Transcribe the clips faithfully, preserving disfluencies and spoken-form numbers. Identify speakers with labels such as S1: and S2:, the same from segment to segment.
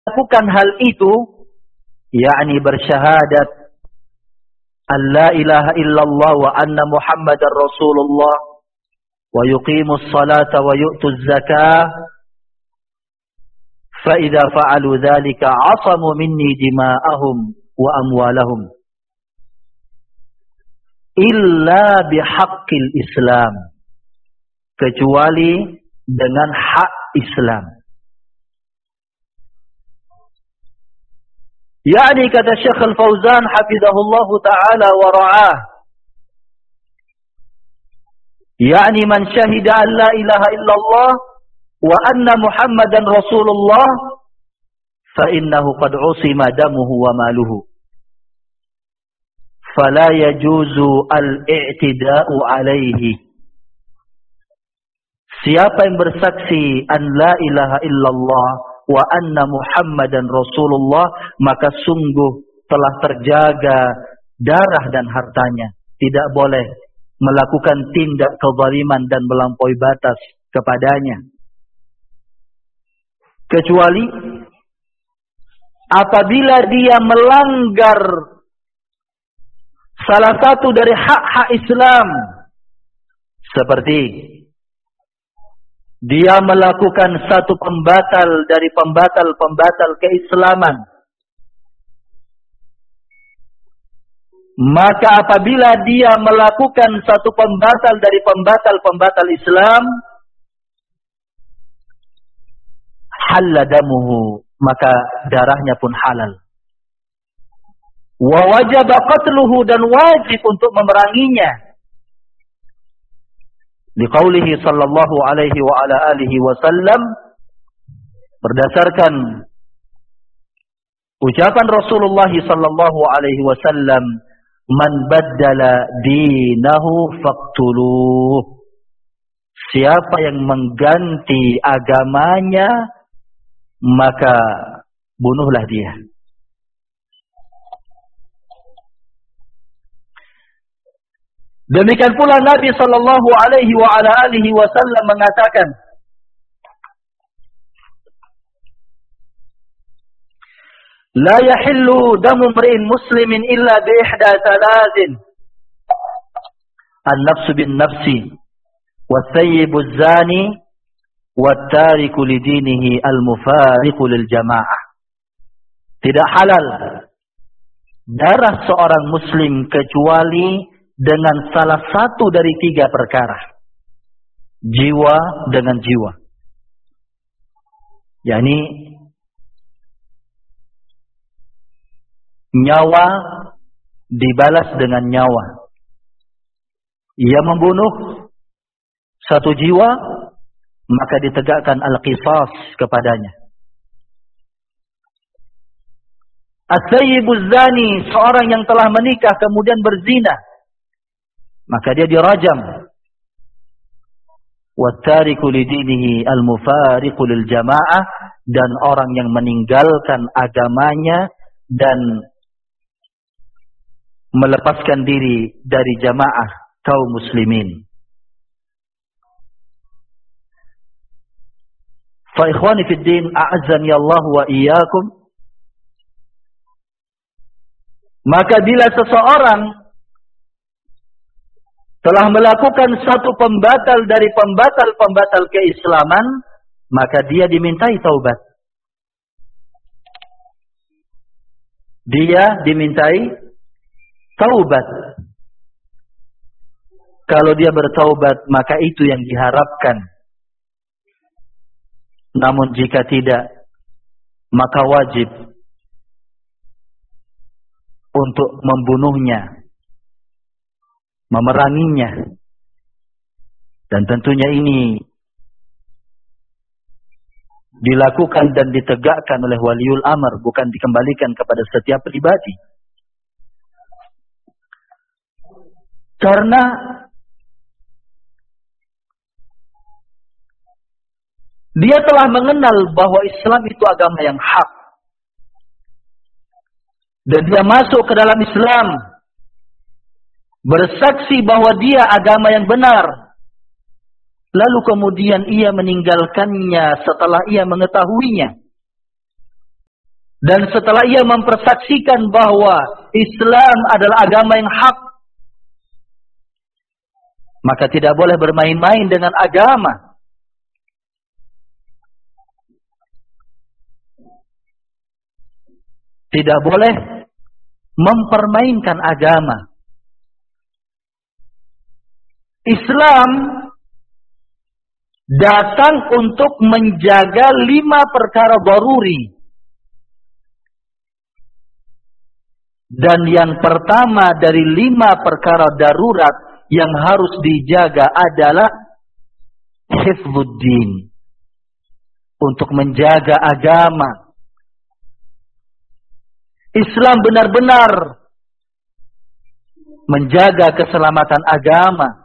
S1: melakukan hal itu, yakni bersyahadat an la ilaha illallah wa anna Muhammadar Rasulullah wa yuqimus salata wa yu'tuz zakah, fa idza fa'alu dzalika 'asamu minni dima'ahum wa amwalahum illa bihaqqil Islam, kecuali dengan hak Islam. Yani kata Syekh Al-Fauzan hafizahullahu ta'ala wa ra'ah, yani man syahida an la ilaha illallah wa anna Muhammadan Rasulullah fa innahu qad usima damuhu wa maluhu fala yajuzu al-i'tida'u alaihi. Siapa yang bersaksi an la ilaha illallah wa anna Muhammadan Rasulullah, maka sungguh telah terjaga darah dan hartanya. Tidak boleh melakukan tindak kezaliman dan melampaui batas kepadanya. Kecuali apabila dia melanggar salah satu dari hak-hak Islam, seperti dia melakukan satu pembatal dari pembatal-pembatal keislaman, maka apabila dia melakukan satu pembatal dari pembatal-pembatal Islam, halal damuhu, maka darahnya pun halal. Wa wajaba qatluhu, dan wajib untuk memeranginya. Liqaulihi sallallahu alaihi wa ala alihi wasallam, berdasarkan ucapan Rasulullah sallallahu alaihi wasallam, man baddala dinahu faqtuluh. Siapa yang mengganti agamanya, maka bunuhlah dia. Demikian pula Nabi sallallahu alaihi wa ala alihi wasallam mengatakan, la yahillu damu mri'in muslimin illa bi ihda thalathin, an-nafsu bin nafsi, wath-thayyibu az-zani, wat-tariku lidinihi al-mufariqu lil jamaah. Tidak halal darah seorang muslim kecuali dengan salah satu dari tiga perkara. Jiwa dengan jiwa, yakni nyawa dibalas dengan nyawa. Ia membunuh satu jiwa, maka ditegakkan al-qisas kepadanya. As-sayyibuz zani, seorang yang telah menikah kemudian berzina, maka dia dirajam. Wattariku lidinihi al-mufariqu lil jamaah, dan orang yang meninggalkan agamanya dan melepaskan diri dari jamaah kaum muslimin. Fa ikhwani fid din, a'azzani Allah wa iyyakum. Maka bila seseorang telah melakukan satu pembatal dari pembatal-pembatal keislaman, maka dia dimintai taubat. Dia dimintai taubat. Kalau dia bertaubat, maka itu yang diharapkan. Namun jika tidak, maka wajib untuk membunuhnya, memeranginya. Dan tentunya ini dilakukan dan ditegakkan oleh waliul amr, bukan dikembalikan kepada setiap pribadi. Karena dia telah mengenal bahwa Islam itu agama yang hak, dan dia masuk ke dalam Islam bersaksi bahwa dia agama yang benar, lalu kemudian ia meninggalkannya setelah ia mengetahuinya. Dan setelah ia mempersaksikan bahwa Islam adalah agama yang hak, maka tidak boleh bermain-main dengan agama. Tidak boleh mempermainkan agama. Islam datang untuk menjaga lima perkara daruri. Dan yang pertama dari lima perkara darurat yang harus dijaga adalah hifdzuddin. Untuk menjaga agama. Islam benar-benar menjaga keselamatan agama.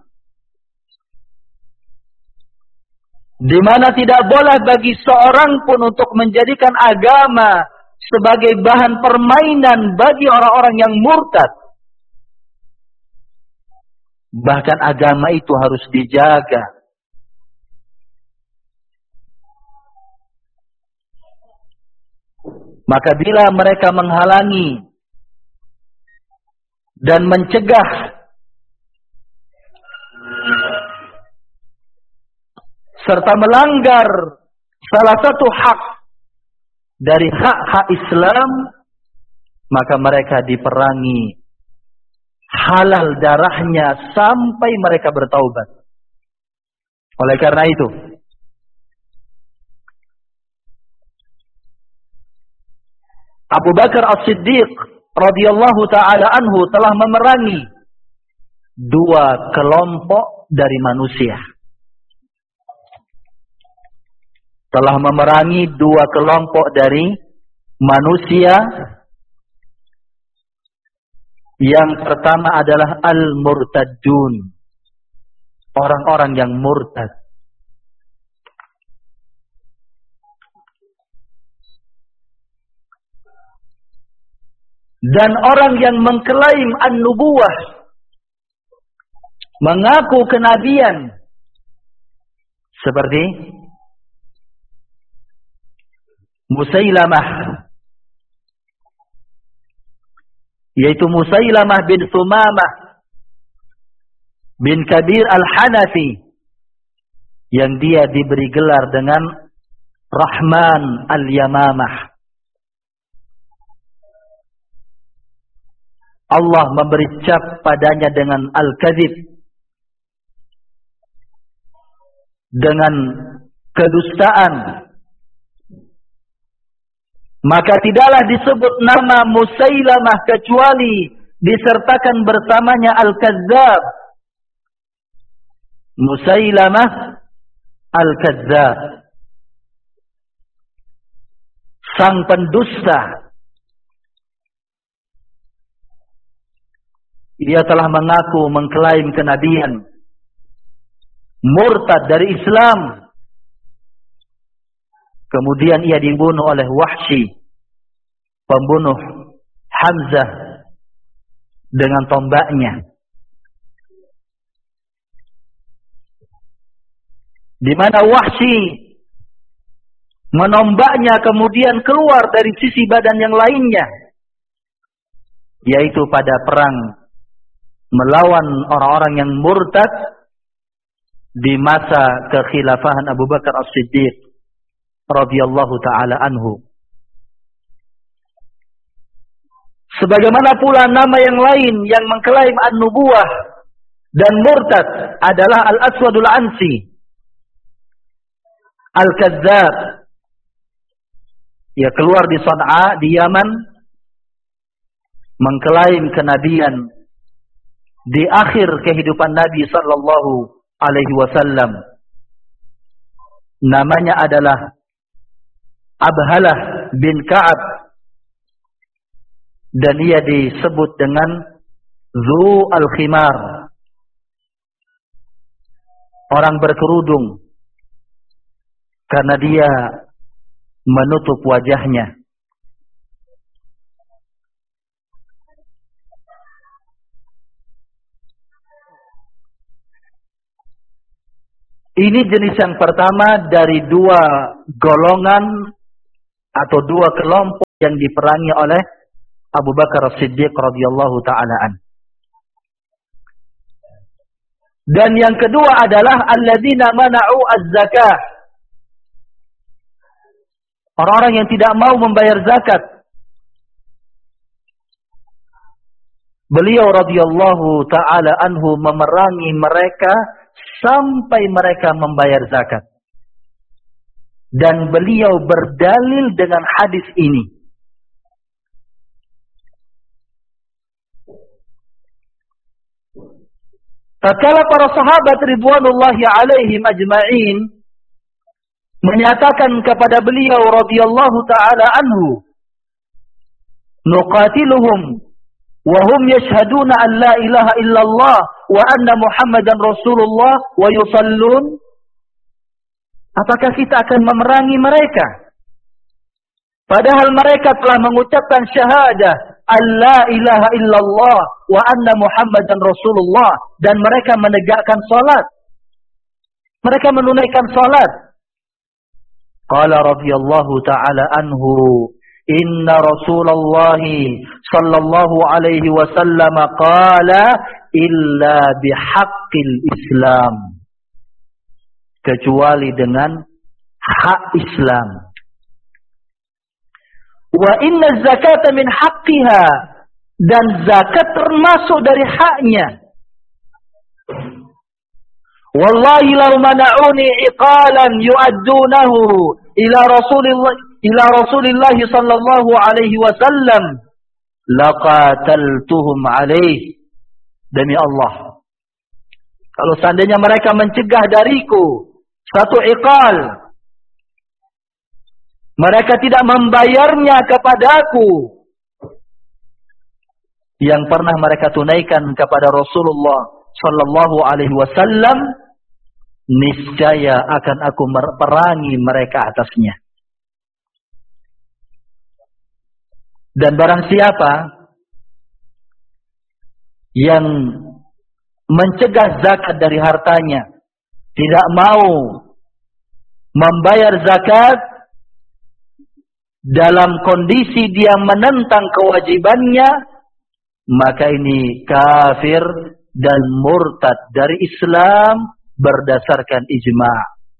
S1: Di mana tidak boleh bagi seorang pun untuk menjadikan agama sebagai bahan permainan bagi orang-orang yang murtad. Bahkan agama itu harus dijaga. Maka bila mereka menghalangi dan mencegah serta melanggar salah satu hak dari hak-hak Islam, maka mereka diperangi, halal darahnya sampai mereka bertaubat. Oleh karena itu, Abu Bakar As-Siddiq radhiyallahu taala anhu telah memerangi dua kelompok dari manusia. Telah memerangi dua kelompok dari manusia. Yang pertama adalah al-murtadun. Orang-orang yang murtad. Dan orang yang mengklaim an-nubuwah. Mengaku kenabian. Seperti Musailamah, yaitu Musailamah bin Thumamah bin Kabir al-Hanafi, yang dia diberi gelar dengan Rahman al-Yamamah. Allah memberi cap padanya dengan al-kadzib, dengan kedustaan. Maka tidaklah disebut nama Musailamah kecuali disertakan bersamanya Al-Kazzab. Musailamah Al-Kazzab, sang pendusta. Ia telah mengaku mengklaim kenabian, murtad dari Islam. Kemudian ia dibunuh oleh Wahsy, pembunuh Hamzah, dengan tombaknya. Di mana Wahsy menombaknya kemudian keluar dari sisi badan yang lainnya, yaitu pada perang melawan orang-orang yang murtad di masa kekhilafahan Abu Bakar As-Siddiq radhiyallahu taala anhu. Sebagaimana pula nama yang lain yang mengklaim an-nubuwah dan murtad adalah Al-Aswadul Ansi, Al-Kazzab. Ia keluar di San'a di Yaman, mengklaim kenabian di akhir kehidupan Nabi sallallahu alaihi wasallam. Namanya adalah Abhalah bin Ka'ab, dan ia disebut dengan Zu al-Khimar, orang berkerudung, karena dia menutup wajahnya. Ini jenis yang pertama dari dua golongan atau dua kelompok yang diperangi oleh Abu Bakar As-Siddiq radhiyallahu ta'ala an. Dan yang kedua adalah alladzina mana'u az-zakah. Orang-orang yang tidak mau membayar zakat. Beliau radhiyallahu ta'ala anhu memerangi mereka sampai mereka membayar zakat. Dan beliau berdalil dengan hadis ini. Tatkala para sahabat ridwanullahi alaihim ajma'in menyatakan kepada beliau radhiyallahu ta'ala anhu, nuqatiluhum wa hum yashhaduna an la ilaha illallah wa anna Muhammadan Rasulullah wa yusallun. Apakah kita akan memerangi mereka? Padahal mereka telah mengucapkan syahadah alla ilaha illallah wa anna Muhammadan Rasulullah, dan mereka menegakkan salat. Mereka menunaikan salat. Qala radhiyallahu ta'ala anhu, inna Rasulullah sallallahu alaihi wasallam qala illa bihaqqil Islam. Kecuali dengan hak Islam. Wa inna zakata min haqqiha, dan zakat termasuk dari haknya. Wallahi law mana'uni iqalan yu'addunahu ila Rasulillah ila Rasulillah sallallahu alaihi wasallam laqataltuhum alaihi. Demi Allah, kalau seandainya mereka mencegah dariku satu iqal, mereka tidak membayarnya kepadaku yang pernah mereka tunaikan kepada Rasulullah sallallahu alaihi wasallam, niscaya akan aku perangi mereka atasnya. Dan barang siapa yang mencegah zakat dari hartanya, tidak mau membayar zakat dalam kondisi dia menentang kewajibannya, maka ini kafir dan murtad dari Islam berdasarkan ijma'.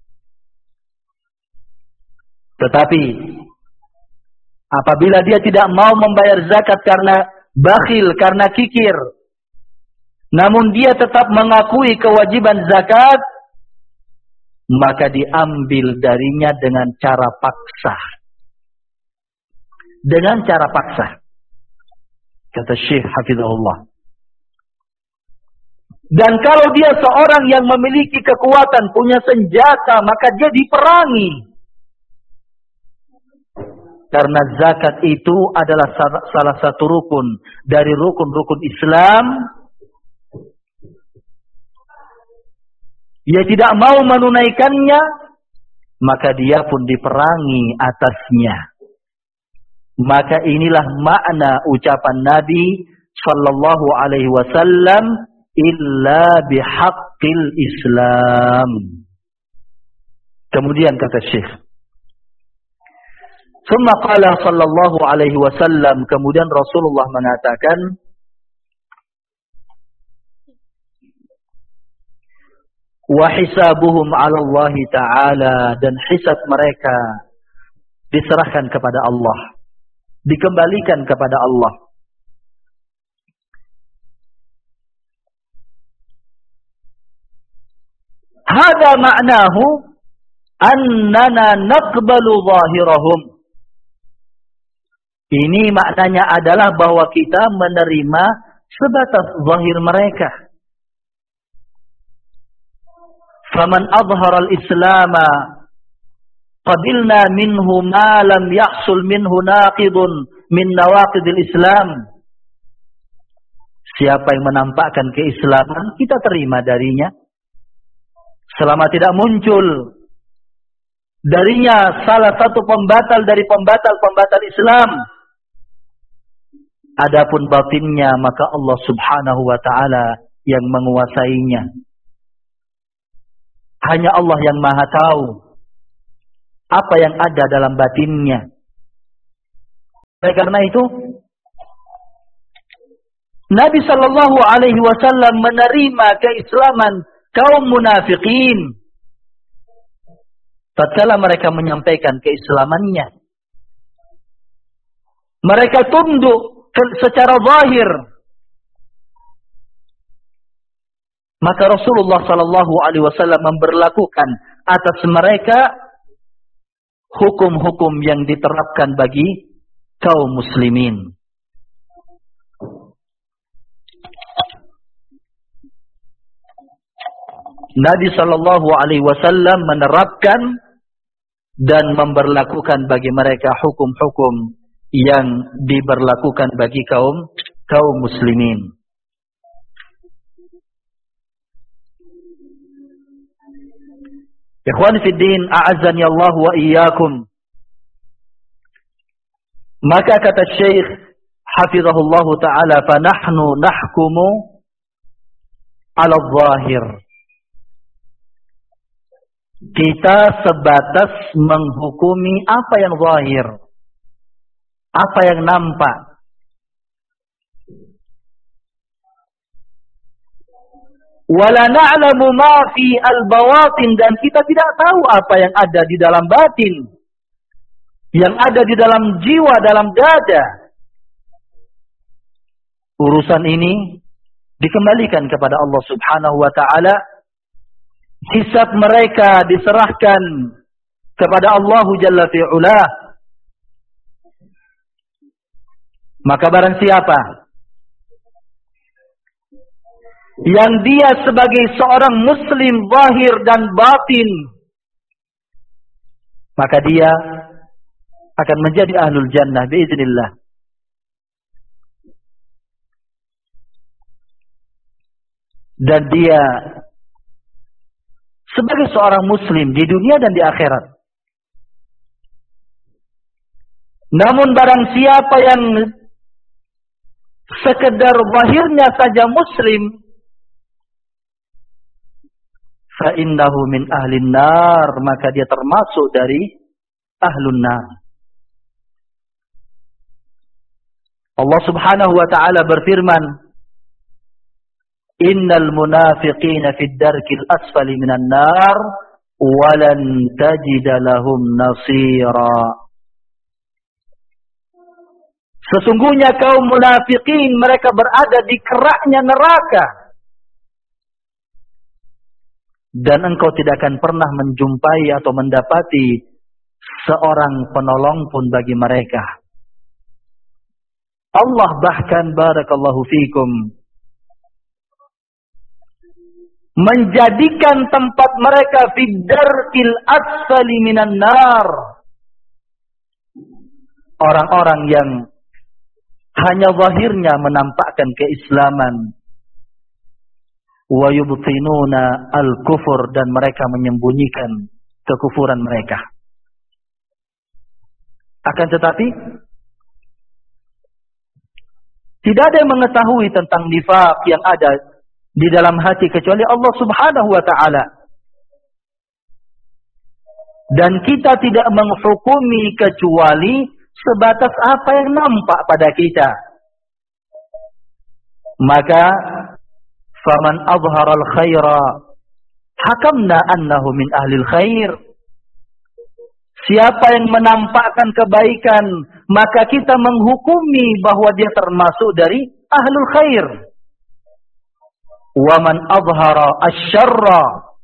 S1: Tetapi apabila dia tidak mau membayar zakat karena bakhil, karena kikir, namun dia tetap mengakui kewajiban zakat, maka diambil darinya dengan cara paksa. Dengan cara paksa. Kata Syekh hafizahullah. Dan kalau dia seorang yang memiliki kekuatan, punya senjata, maka dia diperangi. Karena zakat itu adalah salah satu rukun dari rukun-rukun Islam. Dia tidak mau menunaikannya, maka dia pun diperangi atasnya. Maka inilah makna ucapan Nabi sallallahu alaihi wasallam, illa bihaqqil Islam. Kemudian kata Syekh, summa qala sallallahu alaihi wasallam, kemudian Rasulullah mengatakan, wa hisabuhum 'ala Allah ta'ala, dan hisab mereka diserahkan kepada Allah, dikembalikan kepada Allah. Hada ma'nahu annana naqbalu zahirahum. Ini maknanya adalah bahwa kita menerima sebatas zahir mereka. Faman adhara al-islama qabilna minhu ma lam yahsul minhu naqidun min nawaqidil Islam. Siapa yang menampakkan keislaman, kita terima darinya, selama tidak muncul darinya salah satu pembatal dari pembatal-pembatal Islam. Adapun batinnya, maka Allah Subhanahu wa ta'ala yang menguasainya. Hanya Allah yang Maha tahu apa yang ada dalam batinnya. Oleh karena itu, Nabi Shallallahu Alaihi Wasallam menerima keislaman kaum munafikin tatkala mereka menyampaikan keislamannya. Mereka tunduk secara zahir. Maka Rasulullah Shallallahu Alaihi Wasallam memberlakukan atas mereka hukum-hukum yang diterapkan bagi kaum muslimin. Nabi Shallallahu Alaihi Wasallam menerapkan dan memberlakukan bagi mereka hukum-hukum yang diberlakukan bagi kaum kaum muslimin. Ikhwan fi din, a'azzani Allah wa iyyakum. Maka kata Syekh hafizahullah taala, fa nahnu nahkumu 'ala adh-dhahir. Kita sebatas menghukumi apa yang zahir, apa yang nampak. Wala na'lamu ma fi al-bawatin, dan kita tidak tahu apa yang ada di dalam batin, yang ada di dalam jiwa, dalam dada. Urusan ini dikembalikan kepada Allah Subhanahu wa taala. Hisab mereka diserahkan kepada Allah Jalla fi'ula. Maka barang siapa yang dia sebagai seorang muslim zahir dan batin, maka dia akan menjadi ahlul jannah biiznillah. Dan dia sebagai seorang muslim di dunia dan di akhirat. Namun barang siapa yang sekedar zahirnya saja muslim, fa innahu min ahlin nar, maka dia termasuk dari ahlun nar. Allah Subhanahu wa taala berfirman, innal munafiqina fid darkil asfali minan nar walan tajida lahum nasira. Sesungguhnya kaum munafikin mereka berada di keraknya neraka, dan engkau tidak akan pernah menjumpai atau mendapati seorang penolong pun bagi mereka. Allah bahkan barakallahu fikum menjadikan tempat mereka fi darkil asfali minan nar, orang-orang yang hanya zahirnya menampakkan keislaman, wa yubtinuna al-kufur, dan mereka menyembunyikan kekufuran mereka. Akan tetapi tidak ada yang mengetahui tentang nifaq yang ada di dalam hati kecuali Allah Subhanahu wa taala. Dan kita tidak menghukumi kecuali sebatas apa yang nampak pada kita. Maka faman azhara al-khaira hakamna annahu min ahli al-khair. Siapa yang menampakkan kebaikan, maka kita menghukumi bahwa dia termasuk dari ahlul khair. Wa man azhara asy-syarra,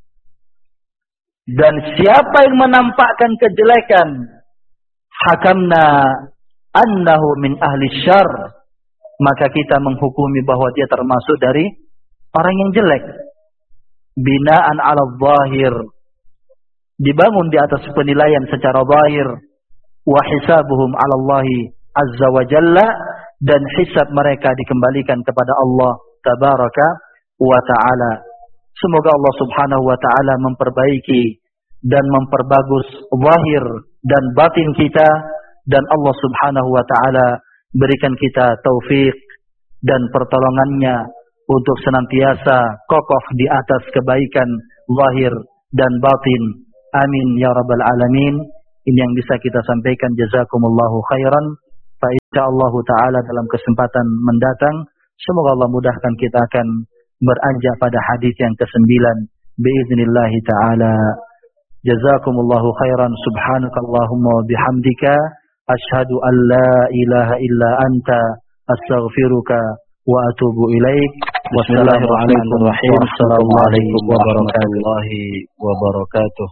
S1: dan siapa yang menampakkan kejelekan, hakamna annahu min ahli syarr, maka kita menghukumi bahwa dia termasuk dari orang yang jelek. Binaan ala zahir, dibangun di atas penilaian secara zahir. Wa hisabuhum ala Allahi azza wa jalla, dan hisab mereka dikembalikan kepada Allah tabaraka wa ta'ala. Semoga Allah Subhanahu wa ta'ala memperbaiki dan memperbagus zahir dan batin kita, dan Allah Subhanahu wa ta'ala berikan kita taufik dan pertolongannya untuk senantiasa kokoh di atas kebaikan zahir dan batin. Amin ya rabbal alamin. Ini yang bisa kita sampaikan. Jazakumullahu khairan. Fa insyaallah taala dalam kesempatan mendatang semoga Allah mudahkan kita akan beranjak pada hadis yang kesembilan biiznillah taala. Jazakumullahu khairan, subhanakallahumma wa bihamdika asyhadu an la ilaha illa anta astaghfiruka wa atubu ilaik. Wassalamualaikum warahmatullahi wabarakatuh.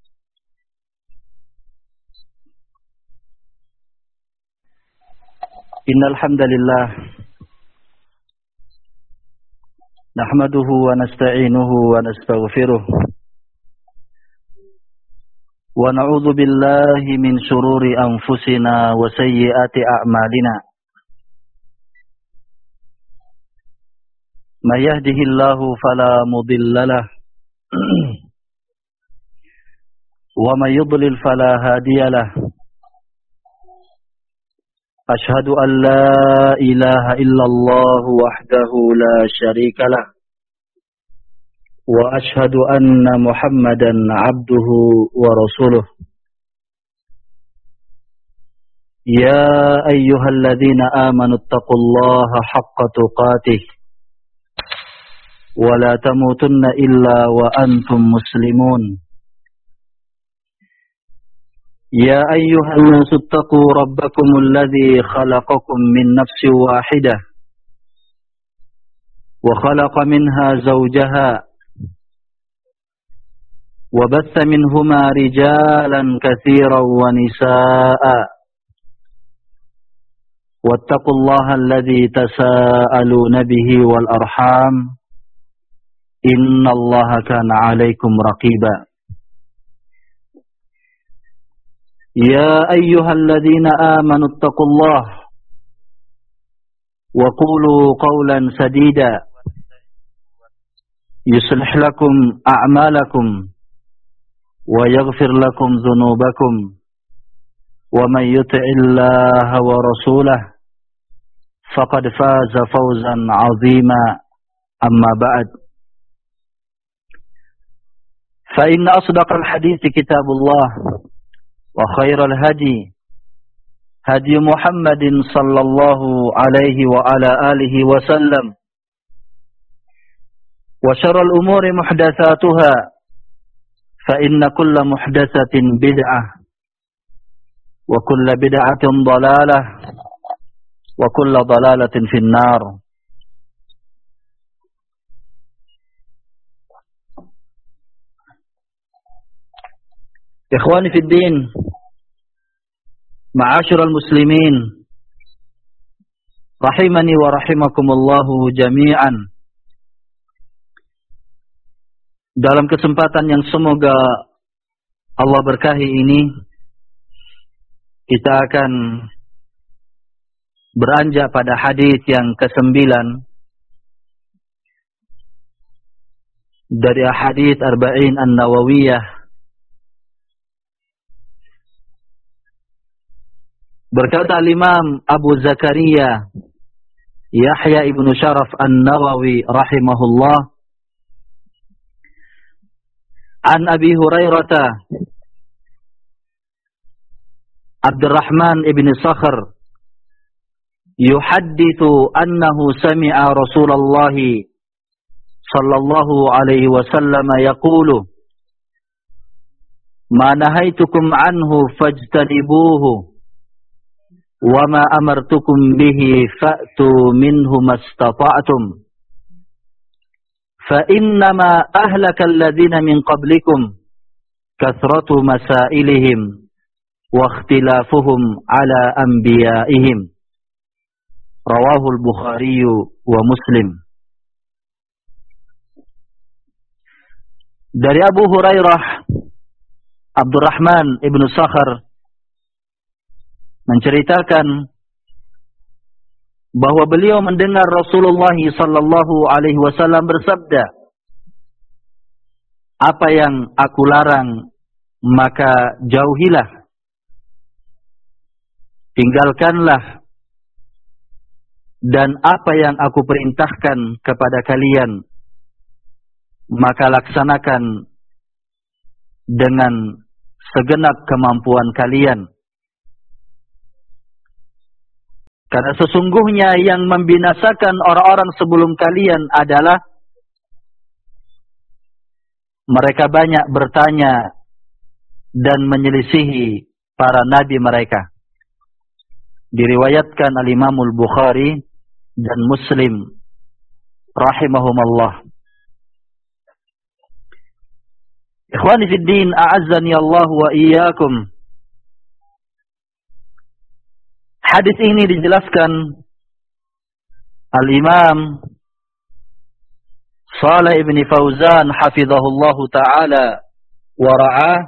S1: Innal hamdalillah nahmaduhu wa nasta'inuhu wa nastaghfiruh wa na'udzu billahi min shururi anfusina wa sayyiati a'malina. May yahdihillahu fala mudilla lahu wa may yudlil fala hadiya lahu. Ashhadu an la ilaha illallah wahdahu la syarika lah wa ashhadu anna Muhammadan abduhu wa rasuluh. Ya ayyuhalladzina amanu taqullaha haqqa tuqatih wa la tamutunna illa wa antum muslimun. Ya ayyuhan nasu taqu rabbakumul ladzi khalaqakum min nafsin wahidah wa khalaqa minha zawjaha wa batha minhuma rijalan katsiran wa nisaa'a wattaqullaha alladzi tasaaluna bihi wal arham innallaha kana 'alaikum raqiba. Ya ayyuhalladzina amanu taqullaha wa qulu qawlan sadida yuslih lakum a'malakum wa yaghfir lakum dhunubakum wa may yuti'illaha wa rasulahu faqad faza fawzan 'azima. Amma ba'd. Fa inna asdaqal hadithi kitabullah wa khairal hadi hadi Muhammadin sallallahu alaihi wa ala alihi wa sallam wa syarrul umuri muhdatsatuha fa inna kulla muhdatsatin bid'ah wa kulla bid'atin dhalalah wa kulla dhalalatin finnar. Ikhwani fid din, ma'asyiral muslimin, rahimani wa rahimakumullahu jami'an. Dalam kesempatan yang semoga Allah berkahi ini, kita akan beranjak pada hadis yang kesembilan dari hadis Arba'in An-Nawawiyah. Berkata Imam Abu Zakaria Yahya ibnu Sharaf An-Nawawi rahimahullah, an Abi Hurairah Abdurrahman ibn Sakhr yuhaddithu annahu sami'a Rasulullah sallallahu alaihi wasallam yaqulu ma nahaitukum anhu fajtanibuhu wa ma amartukum bihi fa'tu minhu mastata'tum fa innama ahlaka alladhina min qablikum kathratu masailihim wa ikhtilafuhum ala anbiya'ihim. Rawahul Bukhari wa Muslim. Dari Abu Hurairah Abdurrahman ibnu Sakhr menceritakan bahwa beliau mendengar Rasulullah sallallahu alaihi wasallam bersabda, apa yang aku larang maka jauhilah, tinggalkanlah, dan apa yang aku perintahkan kepada kalian maka laksanakan dengan segenap kemampuan kalian. Karena sesungguhnya yang membinasakan orang-orang sebelum kalian adalah mereka banyak bertanya dan menyelisihi para nabi mereka. Diriwayatkan al-Imam al-Bukhari dan Muslim rahimahumallah. Ikhwani fid din, a'azzani Allah wa iyyakum. Hadis ini dijelaskan Al-Imam Shalih ibn Fauzan hafizahullahu ta'ala wa ra'ah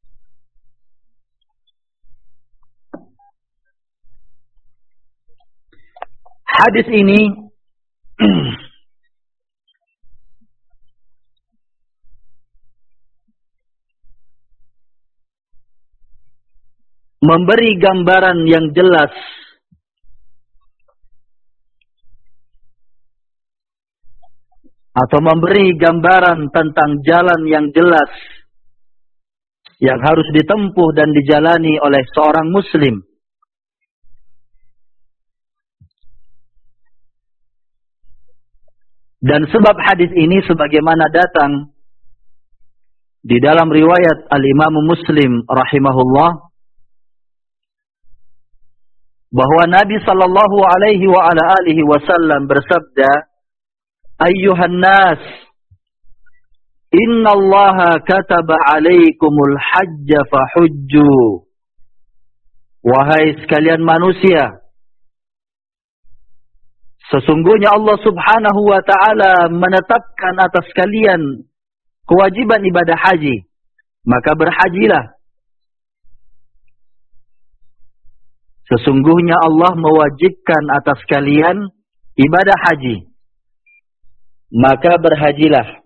S1: hadis ini memberi gambaran yang jelas atau memberi gambaran tentang jalan yang jelas yang harus ditempuh dan dijalani oleh seorang muslim. Dan sebab hadis ini sebagaimana datang di dalam riwayat Al-Imam Muslim rahimahullah, bahwa Nabi sallallahu alaihi wa ala alihi wasallam bersabda, "Ayyuhan nas, innallaha kataba alaikumul hajja fahujju." Wahai sekalian manusia, sesungguhnya Allah subhanahu wa ta'ala menetapkan atas kalian kewajiban ibadah haji, maka berhajilah. Sesungguhnya Allah mewajibkan atas kalian ibadah haji, maka berhajilah.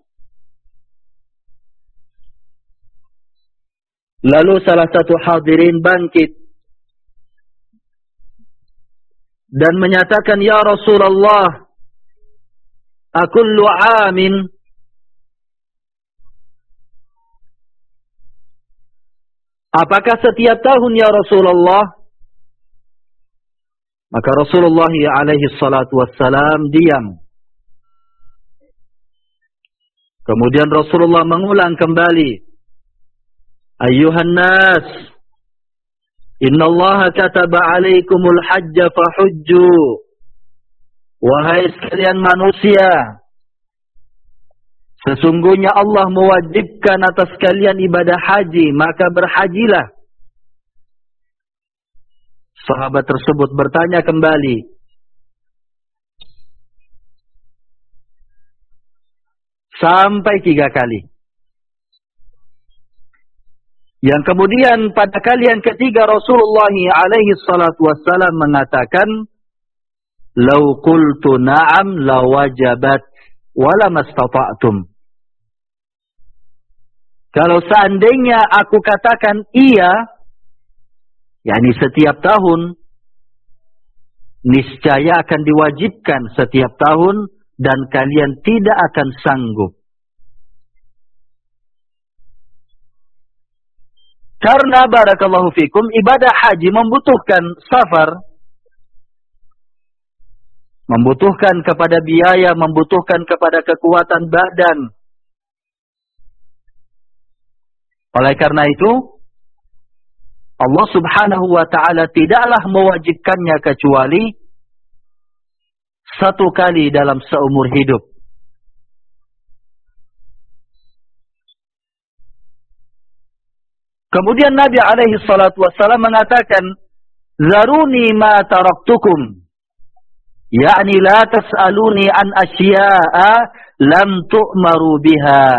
S1: Lalu salah satu hadirin bangkit dan menyatakan, "Ya Rasulullah, akullu amin apakah setiap tahun ya Rasulullah?" Maka Rasulullah alaihi salatu wassalam diam. Kemudian Rasulullah mengulang kembali, "Ayyuhan nas, innallaha kataba alaikumul hajja fahujju." Wahai sekalian manusia, sesungguhnya Allah mewajibkan atas kalian ibadah haji, maka berhajilah. Sahabat tersebut bertanya kembali, sampai tiga kali. Yang kemudian pada kali yang ketiga Rasulullah alaihi salatu wassalam mengatakan, "Lau qultu na'am lawajabat wala mastata'tum." Kalau seandainya aku katakan iya, yakni setiap tahun, niscaya akan diwajibkan setiap tahun dan kalian tidak akan sanggup. Karena barakallahu fikum, ibadah haji membutuhkan safar, membutuhkan kepada biaya, membutuhkan kepada kekuatan badan. Oleh karena itu, Allah subhanahu wa ta'ala tidaklah mewajibkannya kecuali satu kali dalam seumur hidup. Kemudian Nabi alaihi salatu wassalam mengatakan, "Zaruni ma taraktukum." Yakni la tas'aluni an asya'a lam tu'maru biha.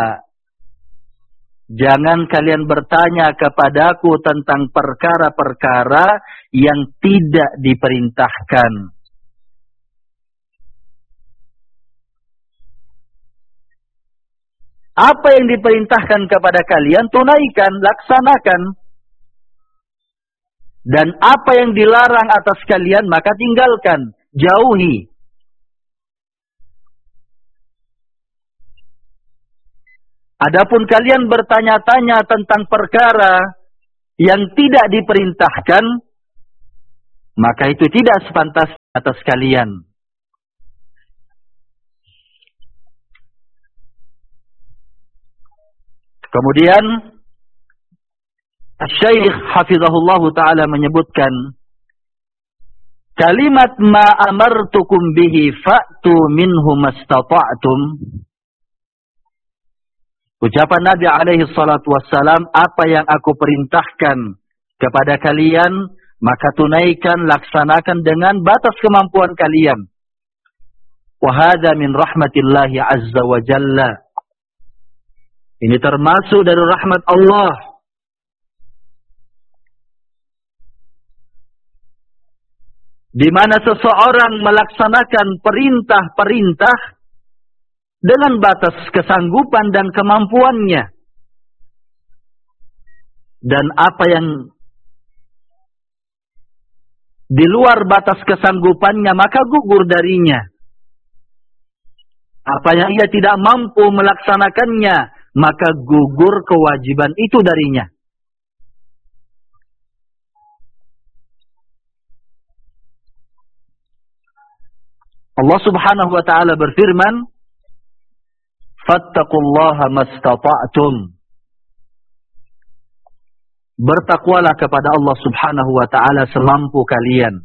S1: Jangan kalian bertanya kepadaku tentang perkara-perkara yang tidak diperintahkan. Apa yang diperintahkan kepada kalian, tunaikan, laksanakan. Dan apa yang dilarang atas kalian, maka tinggalkan, jauhi. Adapun kalian bertanya-tanya tentang perkara yang tidak diperintahkan, maka itu tidak sepantasnya atas kalian. Kemudian Syekh hafizahullah taala menyebutkan kalimat ma amartukum bihi fa'tu minhu mastata'tum. Ucapan Nabi alaihi salatu wassalam, apa yang aku perintahkan kepada kalian, maka tunaikan, laksanakan dengan batas kemampuan kalian. Wa hadza min rahmatillahi azza wa jalla. Ini termasuk dari rahmat Allah. Di mana seseorang melaksanakan perintah-perintah dengan batas kesanggupan dan kemampuannya. Dan apa yang di luar batas kesanggupannya, maka gugur darinya. Apa yang ia tidak mampu melaksanakannya, maka gugur kewajiban itu darinya. Allah subhanahu wa ta'ala berfirman, fattaqullaha mastata'tum. Bertakwalah kepada Allah subhanahu wa ta'ala semampu kalian.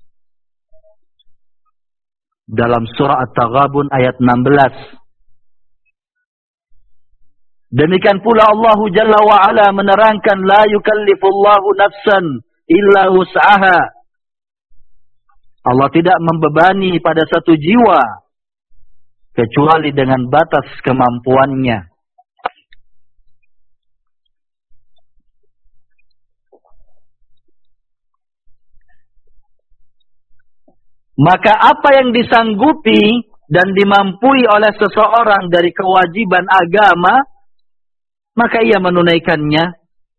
S1: Dalam surah At-Taghabun ayat enam belas. Demikian pula Allah Jalla wa'ala menerangkan, la yukallifullahu nafsan illa wus'aha. Allah tidak membebani pada satu jiwa kecuali dengan batas kemampuannya. Maka apa yang disanggupi dan dimampui oleh seseorang dari kewajiban agama, maka ia menunaikannya.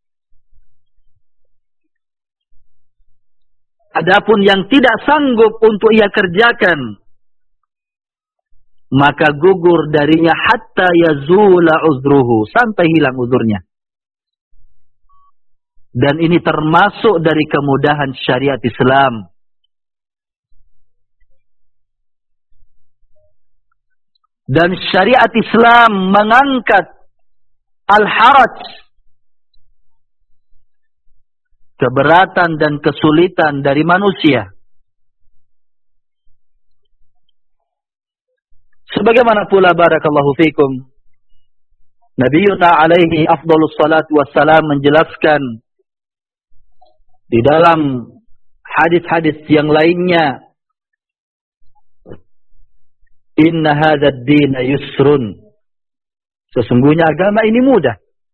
S1: Adapun yang tidak sanggup untuk ia kerjakan, maka gugur darinya hatta yazula uzruhu, sampai hilang uzurnya. Dan ini termasuk dari kemudahan syariat Islam. Dan syariat Islam mengangkat al-haraj, keberatan dan kesulitan dari manusia. Sebagaimana pula barakallahu fikum, Nabiyuna alaihi afdalus salatu wassalam menjelaskan di dalam hadis-hadis yang lainnya, inna hadzal din yusrun. Sesungguhnya agama ini mudah.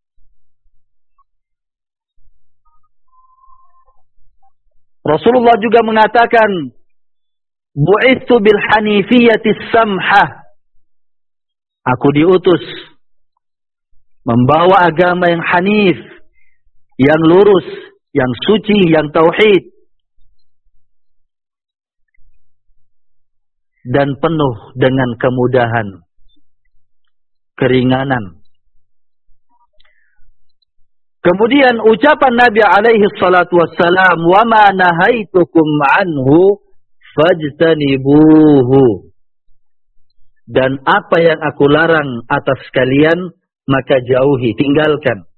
S1: Rasulullah juga mengatakan, bu'ithu bil hanifiyatis samhah. Aku diutus membawa agama yang hanif, yang lurus, yang suci, yang tauhid, dan penuh dengan kemudahan, keringanan. Kemudian ucapan Nabi alaihi salatu wassalam, wa ma nahaitukum anhu fajtanibuhu. Dan apa yang aku larang atas kalian, maka jauhi, tinggalkan.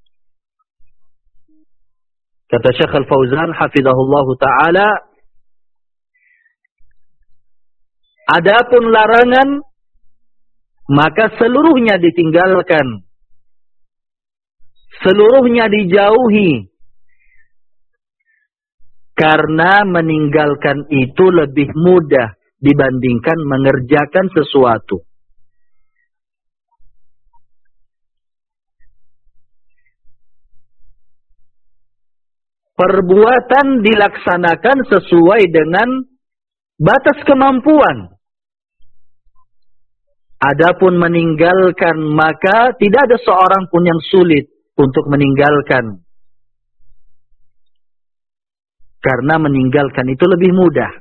S1: Kata Syekh Al-Fauzan hafizahullahu ta'ala, adapun larangan, maka seluruhnya ditinggalkan. Seluruhnya dijauhi. Karena meninggalkan itu lebih mudah dibandingkan mengerjakan sesuatu. Perbuatan dilaksanakan sesuai dengan batas kemampuan. Adapun meninggalkan, maka tidak ada seorang pun yang sulit untuk meninggalkan. Karena meninggalkan itu lebih mudah.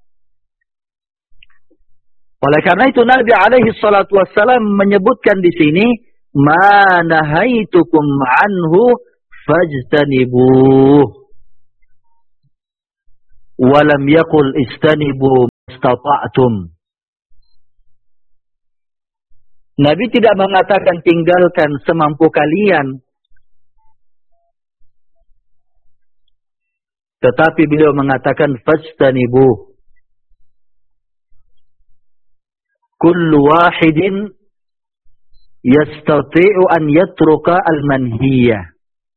S1: Oleh karena itu Nabi alaihi salatu wassalam menyebutkan di sini, ma nahaitukum anhu fajtanibuh. Walam yaqul istanibu istata'tum. Nabi tidak mengatakan tinggalkan semampu kalian. Tetapi beliau mengatakan fastanibu. Kullu wahidin yastati'u an yatruka al-manhiyah.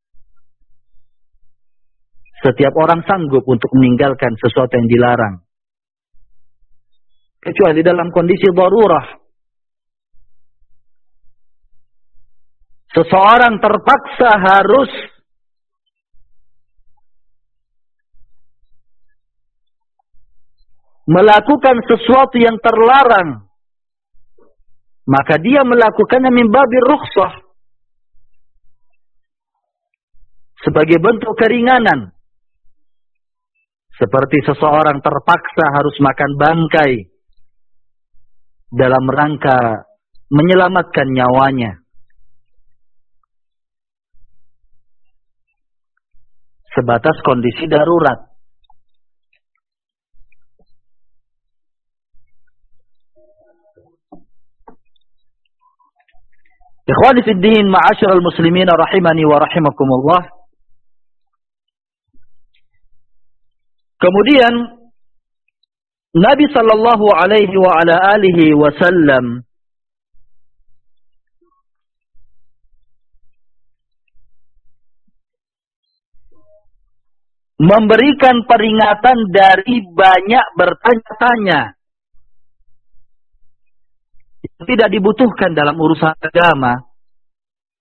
S1: Setiap orang sanggup untuk meninggalkan sesuatu yang dilarang. Kecuali dalam kondisi darurah. Seseorang terpaksa harus melakukan sesuatu yang terlarang, maka dia melakukannya min babir rukhsah, sebagai bentuk keringanan. Seperti seseorang terpaksa harus makan bangkai dalam rangka menyelamatkan nyawanya. Sebatas kondisi darurat. Ikhwani fid din, ma'asyiral muslimin rahimani wa rahimakumullah. Kemudian Nabi sallallahu alaihi wa ala alihi wasallam memberikan peringatan dari banyak bertanya-tanya yang tidak dibutuhkan dalam urusan agama.